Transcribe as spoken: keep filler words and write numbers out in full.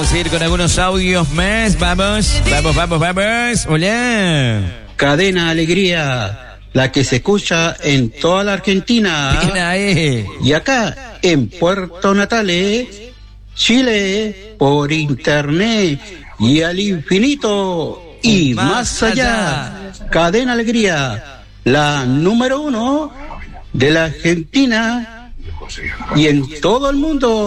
Vamos a ir con algunos audios más. Vamos, vamos, vamos, vamos. Hola. Cadena Alegría, la que se escucha en toda la Argentina. Bien ahí. Y acá, en Puerto Natales, Chile, por internet y al infinito y más, más allá. allá. Cadena Alegría, la número uno de la Argentina y en todo el mundo.